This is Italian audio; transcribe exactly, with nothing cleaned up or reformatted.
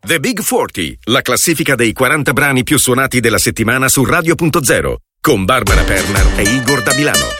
The Big quaranta, la classifica dei quaranta brani più suonati della settimana su Radio punto zero, con Barbara Pernar e Igor da Milano.